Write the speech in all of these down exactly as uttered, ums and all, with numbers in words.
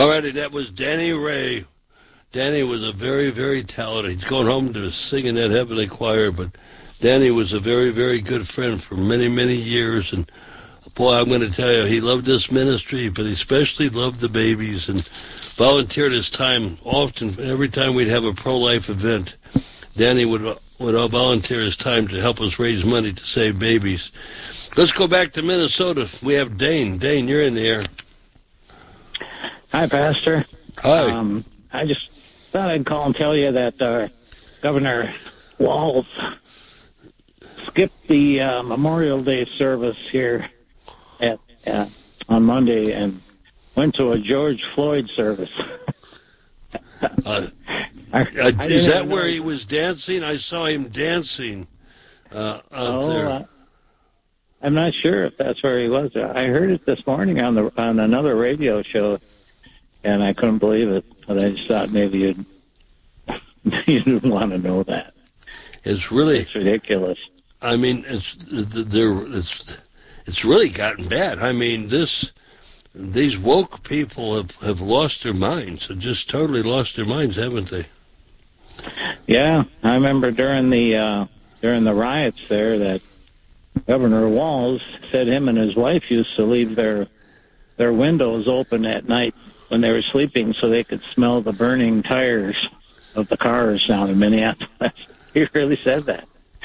All righty, that was Danny Ray. Danny was a very, very talented. He's going home to sing in that heavenly choir, but Danny was a very, very good friend for many, many years. And boy, I'm going to tell you, he loved this ministry, but he especially loved the babies and volunteered his time often. Every time we'd have a pro-life event, Danny would would volunteer his time to help us raise money to save babies. Let's go back to Minnesota. We have Dane. Dane, you're in the air. Hi, Pastor. Hi. Um, I just thought I'd call and tell you that uh, Governor Walz skipped the uh, Memorial Day service here at uh, on Monday and went to a George Floyd service. uh, I, uh, I is that know. where he was dancing? I saw him dancing uh, out oh, there. Uh, I'm not sure if that's where he was. I heard it this morning on the on another radio show, and I couldn't believe it. But I just thought maybe you'd you didn't want to know that. It's really it's ridiculous. I mean, it's there. It's it's really gotten bad. I mean, this these woke people have, have lost their minds. Have just totally lost their minds, haven't they? Yeah, I remember during the uh, during the riots there that Governor Walz said him and his wife used to leave their their windows open at night when they were sleeping so they could smell the burning tires of the cars down in Minneapolis. He really said that.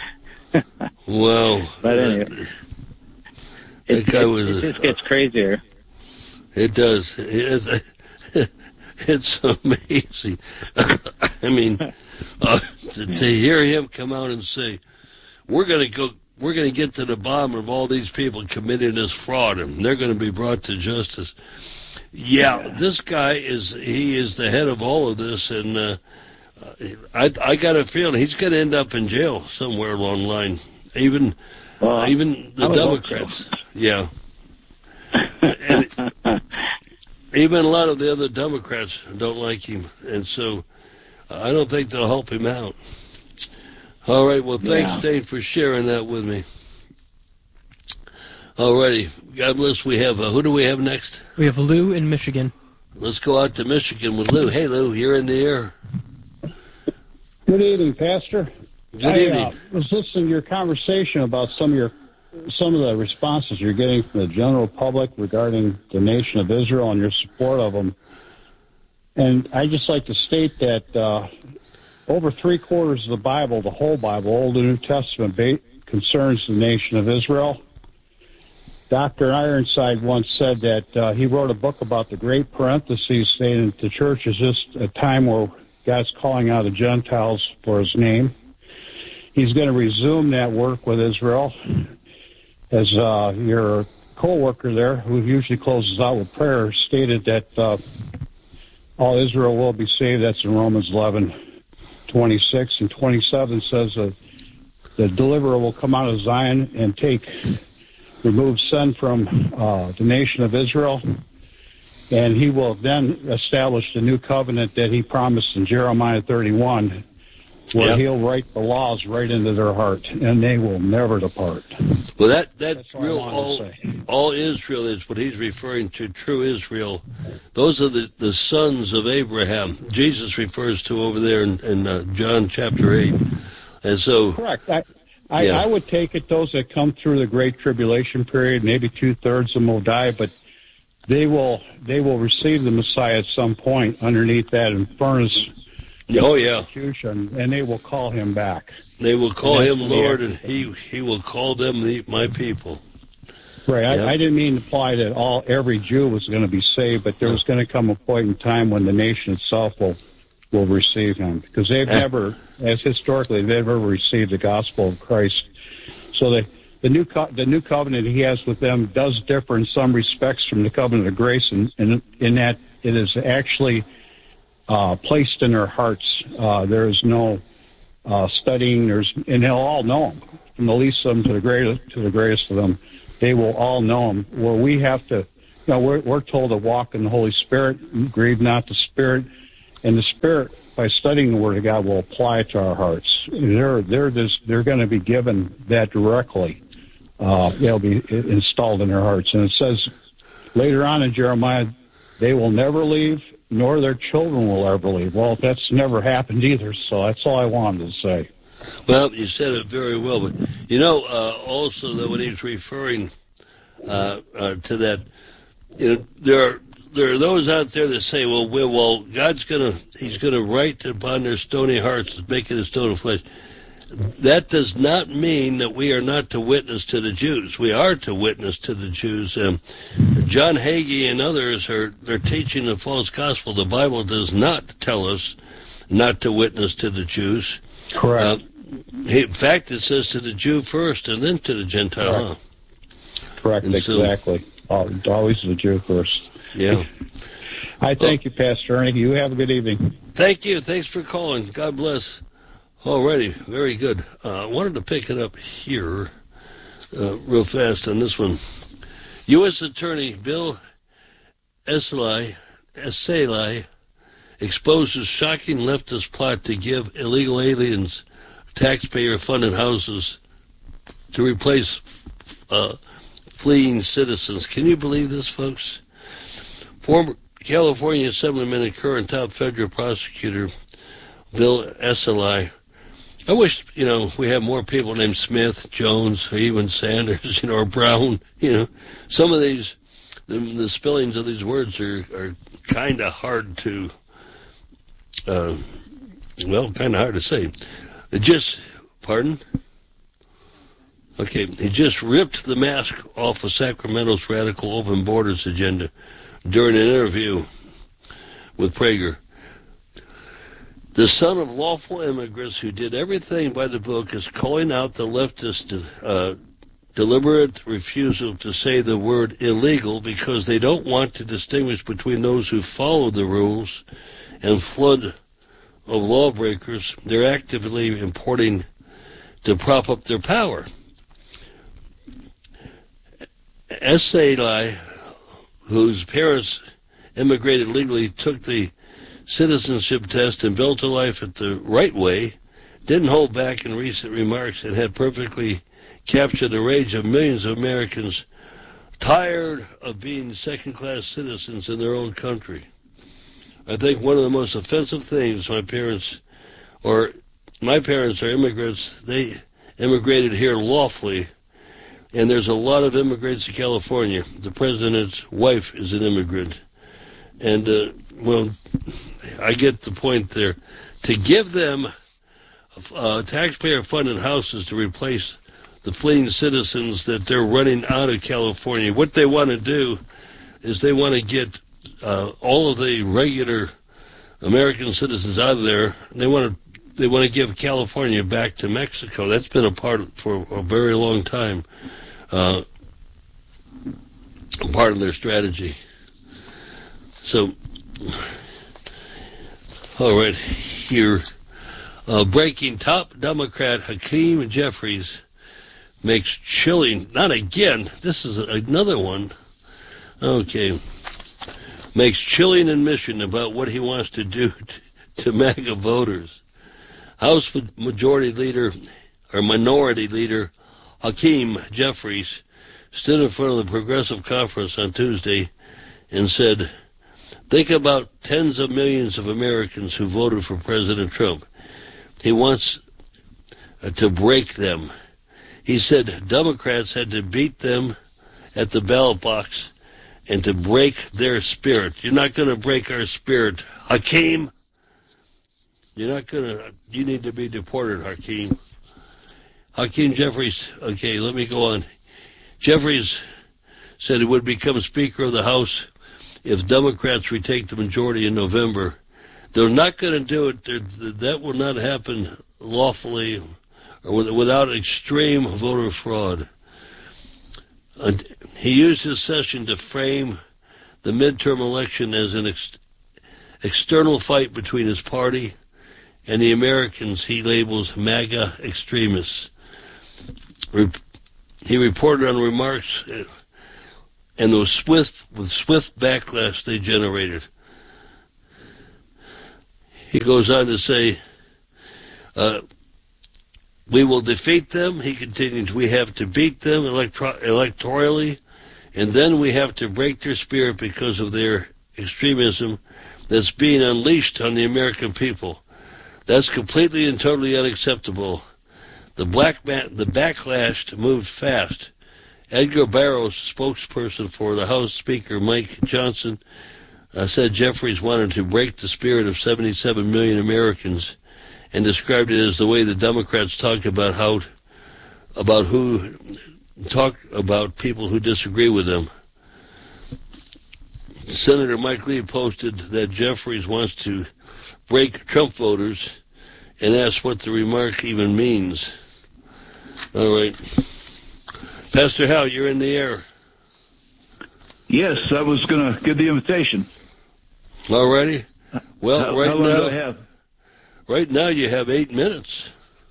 Well, but anyway, that, it, that guy it, was it just gets crazier. It does. It, it's amazing. I mean, uh, to, to hear him come out and say, "We're going to go. We're going to get to the bottom of all these people committing this fraud, and they're going to be brought to justice." Yeah, yeah. This guy is. He is the head of all of this, and uh, I, I got a feeling he's going to end up in jail somewhere along the line. Even, well, uh, even the Democrats. So. Yeah. And even a lot of the other Democrats don't like him, and so I don't think they'll help him out. All right, well, thanks, yeah. Dane, for sharing that with me. All righty, God bless. We have, uh, who do we have next? We have Lou in Michigan. Let's go out to Michigan with Lou. Hey, Lou, you're in the air. Good evening, Pastor. Good I, evening. I uh, was listening to your conversation about some of your some of the responses you're getting from the general public regarding the nation of Israel and your support of them. And I'd just like to state that uh, over three quarters of the Bible, the whole Bible, Old and New Testament, ba- concerns the nation of Israel. Doctor Ironside once said that uh, he wrote a book about the great parentheses, saying that the church is just a time where God's calling out the Gentiles for his name. He's going to resume that work with Israel. As uh, your co-worker there, who usually closes out with prayer, stated that uh, all Israel will be saved. That's in Romans eleven twenty-six, and twenty-seven says that the deliverer will come out of Zion and take, remove sin from uh, the nation of Israel, and he will then establish the new covenant that he promised in Jeremiah thirty-one, where yep. he'll write the laws right into their heart, and they will never depart. Well, that that That's real all, all Israel is what he's referring to, true Israel. Those are the, the sons of Abraham. Jesus refers to over there in, in uh, John chapter eight. And so, correct. I, I, yeah. I would take it those that come through the Great Tribulation period, maybe two-thirds of them will die, but they will they will receive the Messiah at some point underneath that furnace. Oh, yeah. And they will call him back. They will call him Lord, and he he will call them the, my people. Right. Yep. I, I didn't mean to imply that all every Jew was going to be saved, but there was going to come a point in time when the nation itself will will receive him, because they've never, as historically, they've never received the gospel of Christ. So the the new co- the new covenant he has with them does differ in some respects from the covenant of grace, in in, in that it is actually Uh, placed in their hearts. Uh, there is no uh, studying. There's, and they'll all know him, from the least of them to the greatest to the greatest of them. They will all know him. Where we have to, you know, we're, we're told to walk in the Holy Spirit, grieve not the Spirit, and the Spirit, by studying the Word of God, will apply it to our hearts. They're they're just, they're going to be given that directly. Uh, they'll be installed in their hearts, and it says later on in Jeremiah they will never leave, nor their children will ever leave. Well, that's never happened either, so that's all I wanted to say. Well, you said it very well, but you know, uh, also that when he was referring uh, uh, to that, you know, there are there are those out there that say, well, well, well God's gonna He's gonna write upon their stony hearts, making a stone of flesh. That does not mean that we are not to witness to the Jews. We are to witness to the Jews. Um, John Hagee and others are they're teaching a false gospel. The Bible does not tell us not to witness to the Jews. Correct. Uh, in fact, it says to the Jew first and then to the Gentile. Correct, huh? Correct. Exactly. So, always the Jew first. Yeah. I thank well, you, Pastor Ernie. You have a good evening. Thank you. Thanks for calling. God bless. Alrighty, very good. Uh, I wanted to pick it up here uh, real fast on this one. U S Attorney Bill Esseli, Esseli exposes shocking leftist plot to give illegal aliens taxpayer-funded houses to replace uh, fleeing citizens. Can you believe this, folks? Former California Assemblyman and current top federal prosecutor Bill Esseli. I wish, you know, we had more people named Smith, Jones, or even Sanders, you know, or Brown, you know. Some of these, the, the spellings of these words are, are kind of hard to, uh, well, kind of hard to say. It just, pardon? Okay, he just ripped the mask off of Sacramento's radical open borders agenda during an interview with Prager. The son of lawful immigrants who did everything by the book is calling out the leftist uh, deliberate refusal to say the word illegal because they don't want to distinguish between those who follow the rules and flood of lawbreakers they're actively importing to prop up their power. Esseli, whose parents immigrated legally, took the citizenship test and built a life at the right way, didn't hold back in recent remarks, and had perfectly captured the rage of millions of Americans tired of being second-class citizens in their own country. I think one of the most offensive things my parents, or my parents are immigrants, they immigrated here lawfully, and there's a lot of immigrants in California. The president's wife is an immigrant. And, uh, well, I get the point there. To give them uh, taxpayer-funded houses to replace the fleeing citizens that they're running out of California, what they want to do is they want to get uh, all of the regular American citizens out of there. They want to they want to give California back to Mexico. That's been a part of, for a very long time, uh, part of their strategy. So, all right, here, uh, breaking top Democrat Hakeem Jeffries makes chilling, not again, this is another one, okay, makes chilling admission about what he wants to do to, to MAGA voters. House Majority Leader, or Minority Leader Hakeem Jeffries stood in front of the Progressive Conference on Tuesday and said, think about tens of millions of Americans who voted for President Trump. He wants uh, to break them. He said Democrats had to beat them at the ballot box and to break their spirit. You're not going to break our spirit, Hakeem. You're not going to, you need to be deported, Hakeem. Hakeem Jeffries, okay, let me go on. Jeffries said he would become Speaker of the House if Democrats retake the majority in November. They're not going to do it. They're, that will not happen lawfully or without extreme voter fraud. Uh, he used his session to frame the midterm election as an ex- external fight between his party and the Americans he labels MAGA extremists. Re- he reported on remarks uh, and the swift, with swift backlash they generated. He goes on to say, uh, we will defeat them, he continued. We have to beat them electro- electorally, and then we have to break their spirit because of their extremism that's being unleashed on the American people. That's completely and totally unacceptable. The black man, the backlash moved fast. Edgar Barrows, spokesperson for the House Speaker Mike Johnson, uh, said Jeffries wanted to break the spirit of seventy-seven million Americans, and described it as the way the Democrats talk about how, about who, talk about people who disagree with them. Senator Mike Lee posted that Jeffries wants to break Trump voters and asked what the remark even means. All right. Pastor Hal, you're in the air. Yes, I was going to give the invitation. All righty. Well, how, right how long now, do I have? Right now you have eight minutes.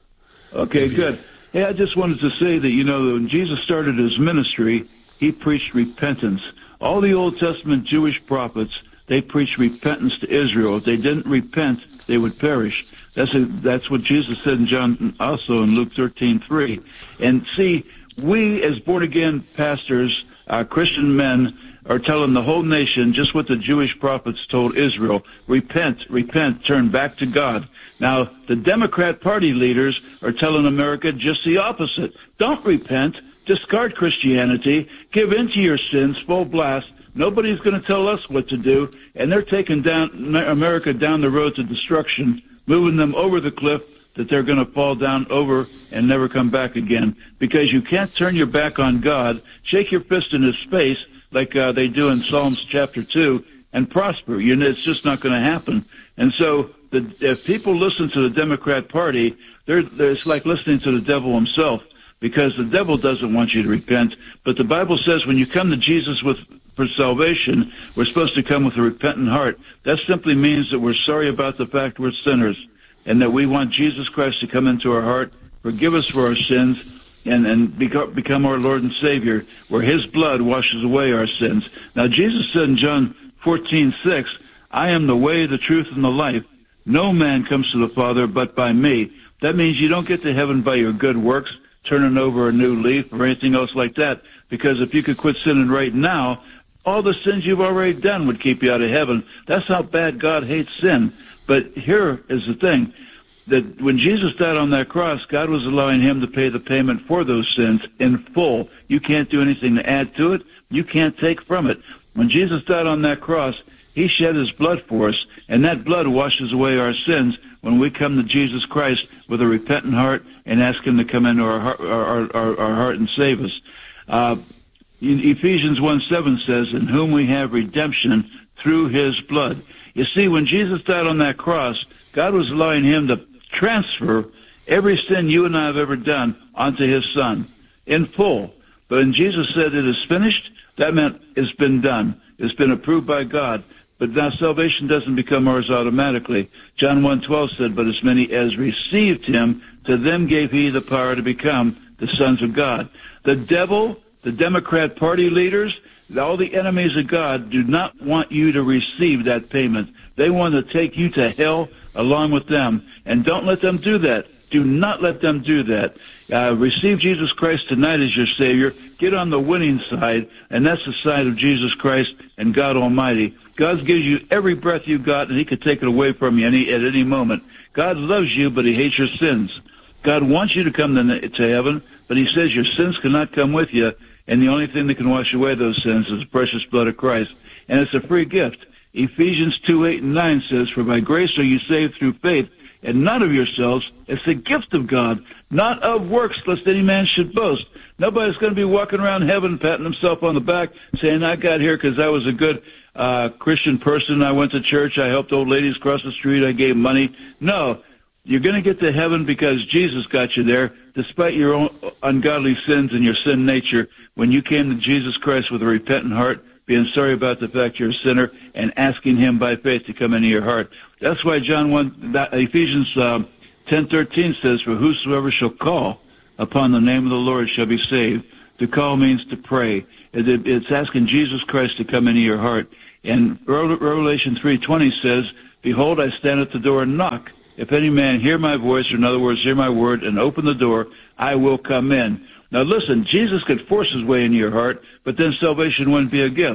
Okay, good. Hey, I just wanted to say that, you know, when Jesus started his ministry, he preached repentance. All the Old Testament Jewish prophets, they preached repentance to Israel. If they didn't repent, they would perish. That's a, that's what Jesus said in John, also in Luke thirteen three. And see, we as born-again pastors, uh, Christian men, are telling the whole nation just what the Jewish prophets told Israel. Repent, repent, turn back to God. Now, the Democrat Party leaders are telling America just the opposite. Don't repent. Discard Christianity. Give in to your sins, full blast. Nobody's going to tell us what to do. And they're taking down America down the road to destruction, moving them over the cliff that they're going to fall down over and never come back again. Because you can't turn your back on God, shake your fist in his face like uh, they do in Psalms chapter two, and prosper. You know, it's just not going to happen. And so the, if people listen to the Democrat Party, they're, they're, it's like listening to the devil himself, because the devil doesn't want you to repent. But the Bible says when you come to Jesus with for salvation, we're supposed to come with a repentant heart. That simply means that we're sorry about the fact we're sinners, and that we want Jesus Christ to come into our heart, forgive us for our sins, and, and become our Lord and Savior, where his blood washes away our sins. Now, Jesus said in John fourteen six, I am the way, the truth, and the life. No man comes to the Father but by me. That means you don't get to heaven by your good works, turning over a new leaf or anything else like that, because if you could quit sinning right now, all the sins you've already done would keep you out of heaven. That's how bad God hates sin. But here is the thing, that when Jesus died on that cross, God was allowing him to pay the payment for those sins in full. You can't do anything to add to it. You can't take from it. When Jesus died on that cross, he shed his blood for us, and that blood washes away our sins when we come to Jesus Christ with a repentant heart and ask him to come into our heart, our, our, our heart and save us. Uh, Ephesians one seven says, in whom we have redemption through his blood. You see, when Jesus died on that cross, God was allowing him to transfer every sin you and I have ever done onto his Son in full. But when Jesus said it is finished, that meant it's been done. It's been approved by God. But now salvation doesn't become ours automatically. John one twelve said, but as many as received him, to them gave he the power to become the sons of God. The devil, the Democrat Party leaders, all the enemies of God do not want you to receive that payment. They want to take you to hell along with them. And don't let them do that. Do not let them do that. Uh, receive Jesus Christ tonight as your Savior. Get on the winning side, and that's the side of Jesus Christ and God Almighty. God gives you every breath you got, and he could take it away from you any, at any moment. God loves you, but he hates your sins. God wants you to come to, to heaven, but he says your sins cannot come with you, and the only thing that can wash away those sins is the precious blood of Christ. And it's a free gift. Ephesians two, eight, and nine says, for by grace are you saved through faith, and not of yourselves. It's a gift of God, not of works, lest any man should boast. Nobody's going to be walking around heaven patting himself on the back, saying, I got here because I was a good uh, Christian person. I went to church. I helped old ladies cross the street. I gave money. No, you're going to get to heaven because Jesus got you there, despite your own ungodly sins and your sin nature. When you came to Jesus Christ with a repentant heart, being sorry about the fact you're a sinner, and asking him by faith to come into your heart. That's why John one, that, Ephesians uh, ten thirteen says, for whosoever shall call upon the name of the Lord shall be saved. To call means to pray. It, it, it's asking Jesus Christ to come into your heart. And Revelation three twenty says, behold, I stand at the door and knock. If any man hear my voice, or in other words, hear my word, and open the door, I will come in. Now listen, Jesus could force his way into your heart, but then salvation wouldn't be a gift. He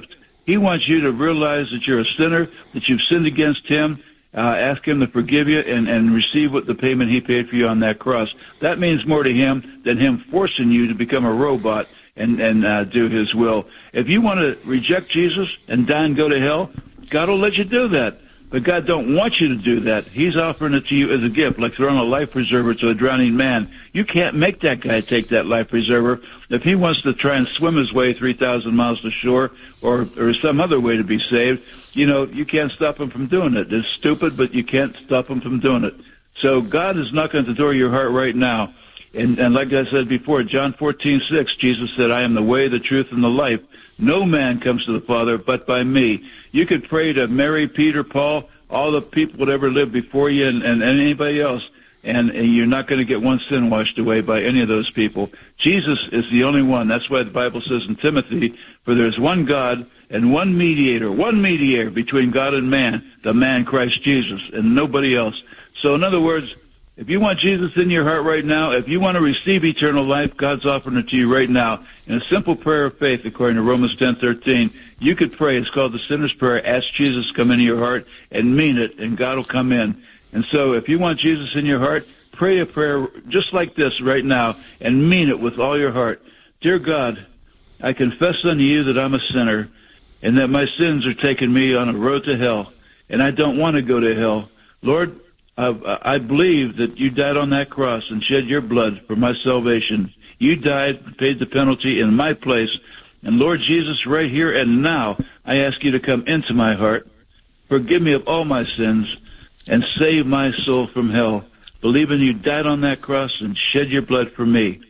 He wants you to realize that you're a sinner, that you've sinned against him. Uh, ask him to forgive you and, and receive what the payment he paid for you on that cross. That means more to him than him forcing you to become a robot and, and uh, do his will. If you want to reject Jesus and die and go to hell, God will let you do that. But God don't want you to do that. He's offering it to you as a gift, like throwing a life preserver to a drowning man. You can't make that guy take that life preserver. If he wants to try and swim his way three thousand miles to shore or, or some other way to be saved, you know, you can't stop him from doing it. It's stupid, but you can't stop him from doing it. So God is knocking at the door of your heart right now. And, and like I said before, John fourteen six, Jesus said, I am the way, the truth, and the life. No man comes to the Father but by me. You could pray to Mary, Peter, Paul, all the people that ever lived before you and, and, and anybody else, and, and you're not going to get one sin washed away by any of those people. Jesus is the only one. That's why the Bible says in Timothy, for there's one God and one mediator, one mediator between God and man, the man Christ Jesus, and nobody else. So in other words, if you want Jesus in your heart right now, if you want to receive eternal life, God's offering it to you right now. In a simple prayer of faith, according to Romans ten thirteen, you could pray. It's called the sinner's prayer. Ask Jesus to come into your heart and mean it, and God will come in. And so if you want Jesus in your heart, pray a prayer just like this right now and mean it with all your heart. Dear God, I confess unto you that I'm a sinner and that my sins are taking me on a road to hell, and I don't want to go to hell. Lord, I, I believe that you died on that cross and shed your blood for my salvation. You died, paid the penalty in my place. And Lord Jesus, right here and now, I ask you to come into my heart, forgive me of all my sins, and save my soul from hell, believing you died on that cross and shed your blood for me.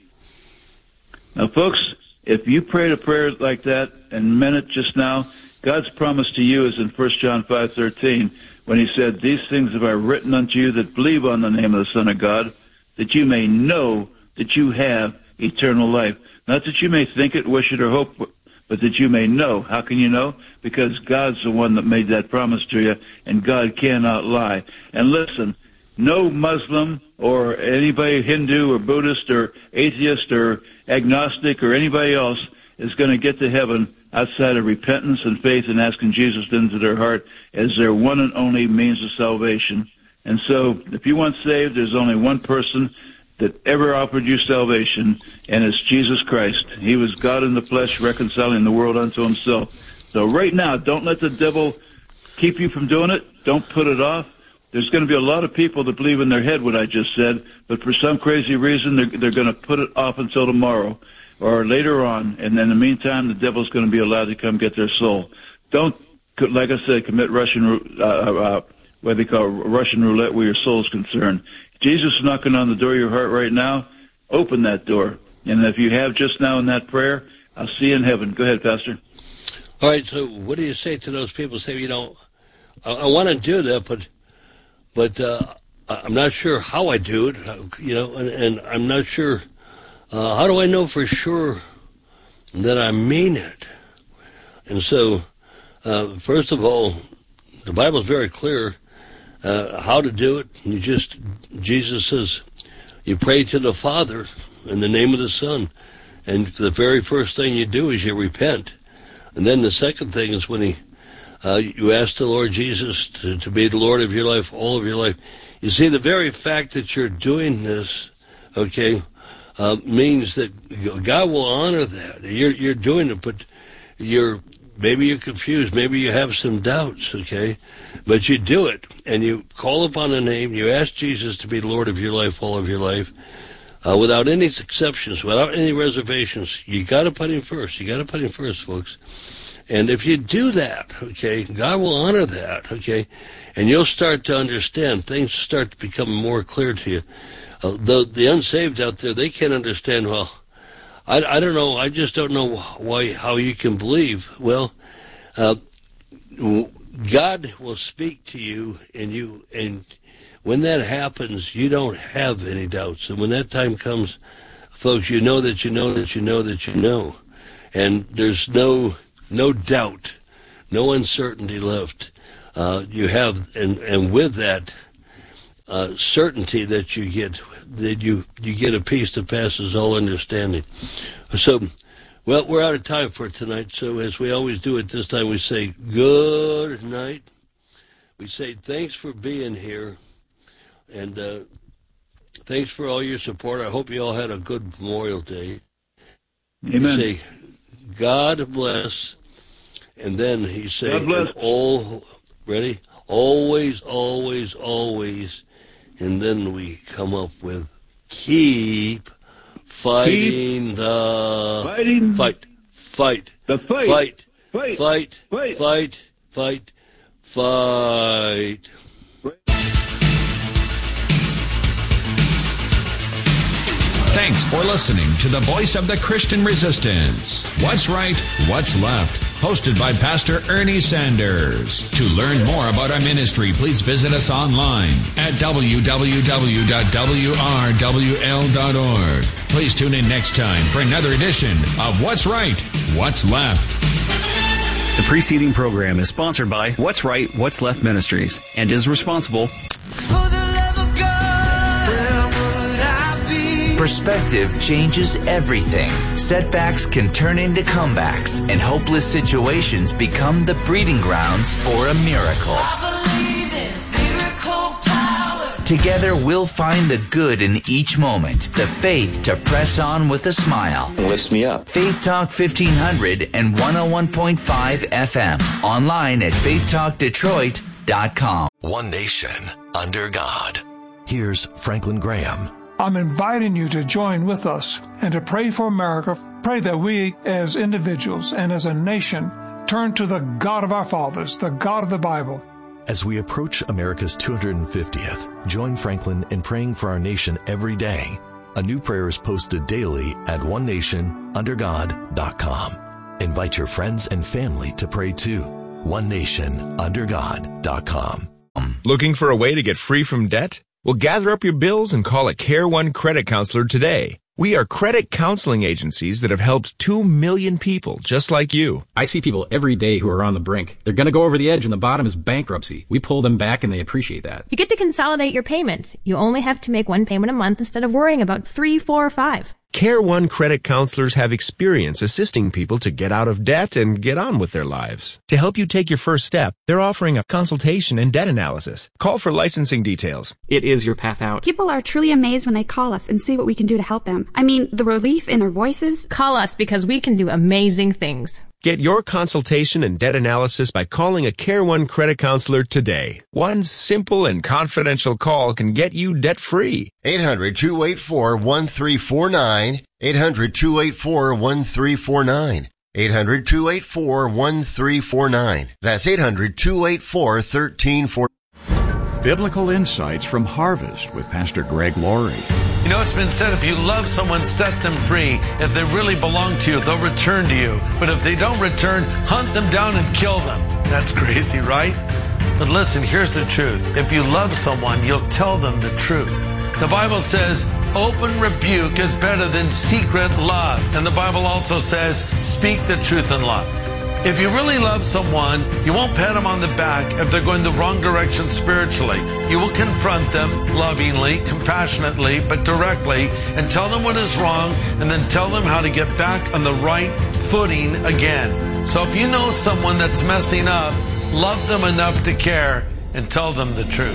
Now, folks, if you prayed a prayer like that and meant it just now, God's promise to you is in First John five thirteen, when he said, these things have I written unto you that believe on the name of the Son of God, that you may know that you have eternal life. Not that you may think it, wish it, or hope, but that you may know. How can you know? Because God's the one that made that promise to you, and God cannot lie. And listen, no Muslim or anybody, Hindu or Buddhist or atheist or agnostic or anybody else is going to get to heaven outside of repentance and faith and asking Jesus into their heart as their one and only means of salvation. And so if you want saved, there's only one person that ever offered you salvation, and it's Jesus Christ. He was God in the flesh, reconciling the world unto himself. So right now, don't let the devil keep you from doing it. Don't put it off. There's going to be a lot of people that believe in their head what I just said, but for some crazy reason, they're, they're going to put it off until tomorrow or later on, and in the meantime, the devil's going to be allowed to come get their soul. Don't, like I said, commit Russian, uh, uh, what they call Russian roulette where your soul is concerned. Jesus is knocking on the door of your heart right now. Open that door. And if you have just now in that prayer, I'll see you in heaven. Go ahead, Pastor. All right, so what do you say to those people who say, you know, I, I want to do that, but but uh, I'm not sure how I do it, you know, and, and I'm not sure, uh, how do I know for sure that I mean it? And so, uh, first of all, the Bible's very clear uh, how to do it. You just, Jesus says, you pray to the Father in the name of the Son, and the very first thing you do is you repent. And then the second thing is when he, uh, you ask the Lord Jesus to, to be the Lord of your life, all of your life. You see, the very fact that you're doing this, okay, uh, means that God will honor that. You're you're doing it, but you're maybe you're confused, maybe you have some doubts, okay, but you do it, and you call upon the name. You ask Jesus to be the Lord of your life, all of your life. Uh, without any exceptions, without any reservations. You got to put him first. You got to put him first, folks. And if you do that, okay, God will honor that, okay, and you'll start to understand. Things start to become more clear to you. Uh, the, the unsaved out there, they can't understand, well, I, I don't know, I just don't know why, how you can believe. Well, uh, God will speak to you, and you, and when that happens, you don't have any doubts. And when that time comes, folks, you know that you know that you know that you know. And there's no no doubt, no uncertainty left. Uh, you have, and, and with that uh, certainty that you get, that you, you get a peace that passes all understanding. So Well, we're out of time for tonight, so as we always do at this time, we say good night. We say thanks for being here, and uh, thanks for all your support. I hope you all had a good Memorial Day. Amen. We say God bless, and then he say, God bless. all, ready? Always, always, always, and then we come up with keep fighting keep the fighting fight, fight, the fight, fight, fight, fight, fight, fight, fight, fight. Thanks for listening to the voice of the Christian Resistance. What's Right, What's Left? Hosted by Pastor Ernie Sanders. To learn more about our ministry, please visit us online at w w w dot w r w l dot org. Please tune in next time for another edition of What's Right, What's Left. The preceding program is sponsored by What's Right, What's Left Ministries and is responsible for the love of God. Where would I be? Perspective changes everything. Setbacks can turn into comebacks, and hopeless situations become the breeding grounds for a miracle. I believe in miracle power. Together we'll find the good in each moment, the faith to press on with a smile. Lifts me up. Faith Talk fifteen hundred and one oh one point five F M. Online at faith talk detroit dot com. One nation under God. Here's Franklin Graham. I'm inviting you to join with us and to pray for America. Pray that we as individuals and as a nation turn to the God of our fathers, the God of the Bible. As we approach America's two hundred fiftieth, join Franklin in praying for our nation every day. A new prayer is posted daily at one nation under god dot com. Invite your friends and family to pray too. one nation under god dot com. Looking for a way to get free from debt? Well, gather up your bills and call a Care One credit counselor today. We are credit counseling agencies that have helped two million people just like you. I see people every day who are on the brink. They're going to go over the edge and the bottom is bankruptcy. We pull them back and they appreciate that. You get to consolidate your payments. You only have to make one payment a month instead of worrying about three, four, or five. Care One credit counselors have experience assisting people to get out of debt and get on with their lives. To help you take your first step, they're offering a consultation and debt analysis. Call for licensing details. It is your path out. People are truly amazed when they call us and see what we can do to help them. I mean, the relief in their voices. Call us because we can do amazing things. Get your consultation and debt analysis by calling a Care One credit counselor today. One simple and confidential call can get you debt-free. eight hundred, two eight four, one three four nine. eight hundred, two eight four, one three four nine. eight hundred, two eight four, one three four nine. That's eight hundred, two eight four, one three four nine. Biblical Insights from Harvest with Pastor Greg Laurie. You know, it's been said, if you love someone, set them free. If they really belong to you, they'll return to you. But if they don't return, hunt them down and kill them. That's crazy, right? But listen, here's the truth. If you love someone, you'll tell them the truth. The Bible says, open rebuke is better than secret love. And the Bible also says, speak the truth in love. If you really love someone, you won't pat them on the back if they're going the wrong direction spiritually. You will confront them lovingly, compassionately, but directly, and tell them what is wrong, and then tell them how to get back on the right footing again. So if you know someone that's messing up, love them enough to care and tell them the truth.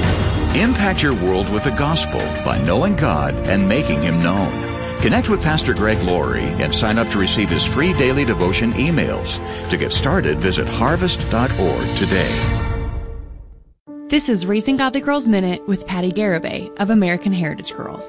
Impact your world with the gospel by knowing God and making Him known. Connect with Pastor Greg Laurie and sign up to receive his free daily devotion emails. To get started, visit harvest dot org today. This is Raising Godly Girls Minute with Patty Garibay of American Heritage Girls.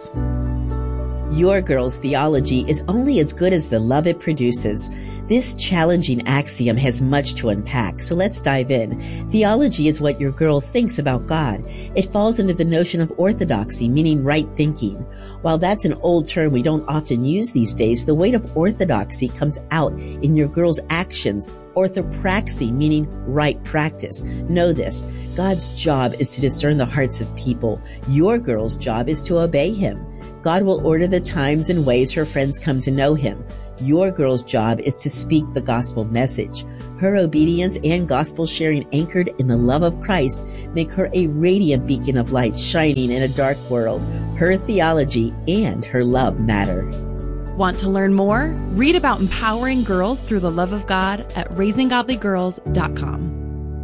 Your girl's theology is only as good as the love it produces. This challenging axiom has much to unpack, so let's dive in. Theology is what your girl thinks about God. It falls under the notion of orthodoxy, meaning right thinking. While that's an old term we don't often use these days, the weight of orthodoxy comes out in your girl's actions. Orthopraxy, meaning right practice. Know this. God's job is to discern the hearts of people. Your girl's job is to obey Him. God will order the times and ways her friends come to know Him. Your girl's job is to speak the gospel message. Her obedience and gospel sharing anchored in the love of Christ make her a radiant beacon of light shining in a dark world. Her theology and her love matter. Want to learn more? Read about empowering girls through the love of God at raising godly girls dot com.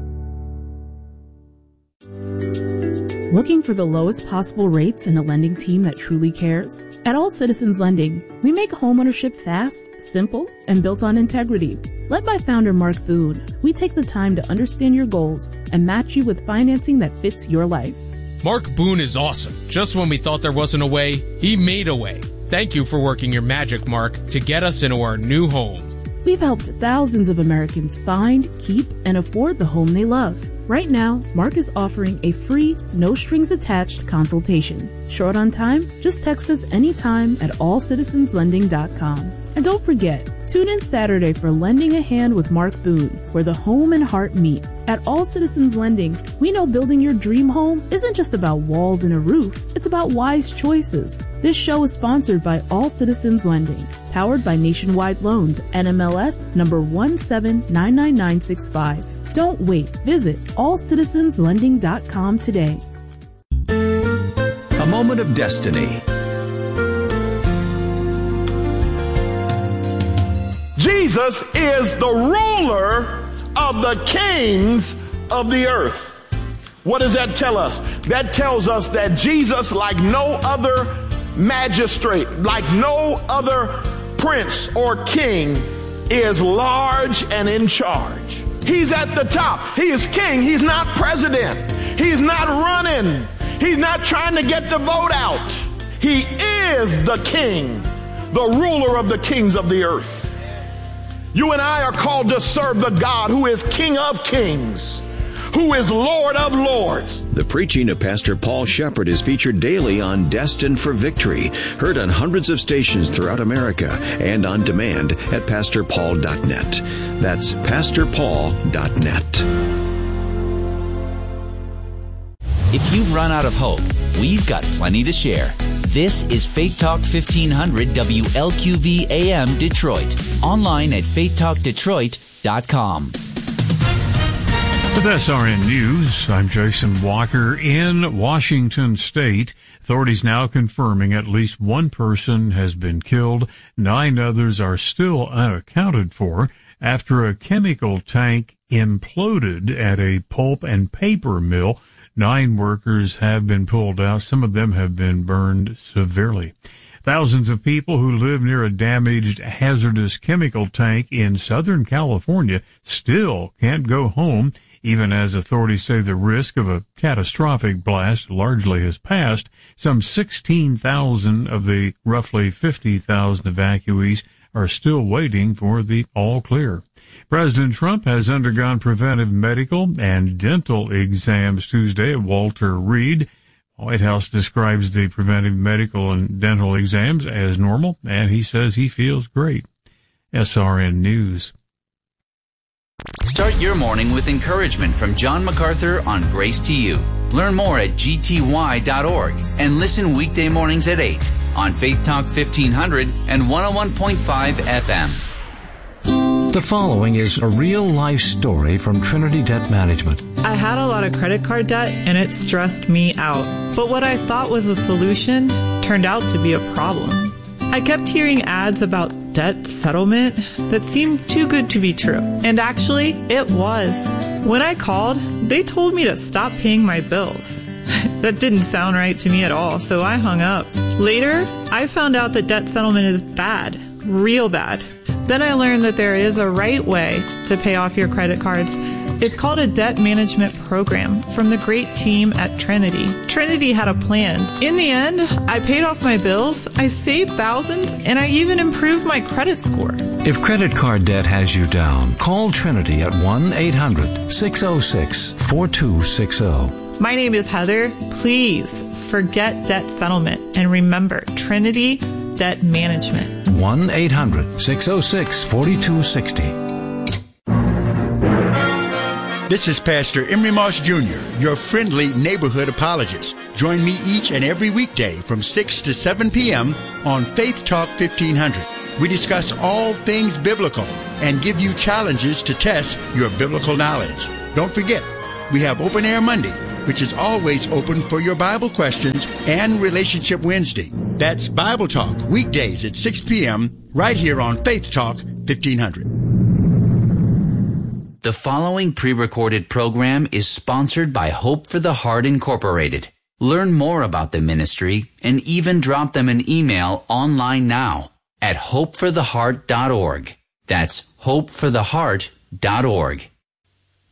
Looking for the lowest possible rates and a lending team that truly cares? At All Citizens Lending, we make homeownership fast, simple, and built on integrity. Led by founder Mark Boone, we take the time to understand your goals and match you with financing that fits your life. Mark Boone is awesome. Just when we thought there wasn't a way, he made a way. Thank you for working your magic, Mark, to get us into our new home. We've helped thousands of Americans find, keep, and afford the home they love. Right now, Mark is offering a free, no-strings-attached consultation. Short on time? Just text us anytime at all citizens lending dot com. And don't forget, tune in Saturday for Lending a Hand with Mark Boone, where the home and heart meet. At All Citizens Lending, we know building your dream home isn't just about walls and a roof, it's about wise choices. This show is sponsored by All Citizens Lending, powered by Nationwide Loans, N M L S number one seven nine nine nine six five. Don't wait. Visit all citizens lending dot com today. A moment of destiny. Jesus is the ruler of the kings of the earth. What does that tell us? That tells us that Jesus, like no other magistrate, like no other prince or king, is large and in charge. He's at the top. He is king. He's not president. He's not running. He's not trying to get the vote out. He is the king, the ruler of the kings of the earth. You and I are called to serve the God who is King of kings, who is Lord of lords. The preaching of Pastor Paul Shepherd is featured daily on Destined for Victory, heard on hundreds of stations throughout America and on demand at pastor paul dot net. That's pastor paul dot net. If you've run out of hope, we've got plenty to share. This is Faith Talk fifteen hundred W L Q V A M Detroit. Online at faith talk detroit dot com. With S R N News, I'm Jason Walker. In Washington State, authorities now confirming at least one person has been killed. Nine others are still unaccounted for after a chemical tank imploded at a pulp and paper mill. Nine workers have been pulled out. Some of them have been burned severely. Thousands of people who live near a damaged hazardous chemical tank in Southern California still can't go home, even as authorities say the risk of a catastrophic blast largely has passed. Some sixteen thousand of the roughly fifty thousand evacuees are still waiting for the all clear. President Trump has undergone preventive medical and dental exams Tuesday at Walter Reed. The White House describes the preventive medical and dental exams as normal, and he says he feels great. S R N News. Start your morning with encouragement from John MacArthur on Grace to You. Learn more at G T Y dot org and listen weekday mornings at eight on Faith Talk fifteen hundred and one oh one point five F M. The following is a real-life story from Trinity Debt Management. I had a lot of credit card debt, and it stressed me out. But what I thought was a solution turned out to be a problem. I kept hearing ads about debt settlement that seemed too good to be true. And actually, it was. When I called, they told me to stop paying my bills. That didn't sound right to me at all, so I hung up. Later, I found out that debt settlement is bad, real bad. Then I learned that there is a right way to pay off your credit cards. It's called a debt management program from the great team at Trinity. Trinity had a plan. In the end, I paid off my bills, I saved thousands, and I even improved my credit score. If credit card debt has you down, call Trinity at one eight hundred six oh six four two six oh. My name is Heather. Please forget debt settlement and remember Trinity Debt Management. one eight hundred six oh six four two six oh. This is Pastor Emery Moss Junior, your friendly neighborhood apologist. Join me each and every weekday from six to seven p.m. on Faith Talk fifteen hundred. We discuss all things biblical and give you challenges to test your biblical knowledge. Don't forget, we have Open Air Monday, which is always open for your Bible questions, and Relationship Wednesday. That's Bible Talk, weekdays at six p.m., right here on Faith Talk fifteen hundred. The following pre-recorded program is sponsored by Hope for the Heart Incorporated. Learn more about the ministry and even drop them an email online now at hope for the heart dot org. That's hope for the heart dot org.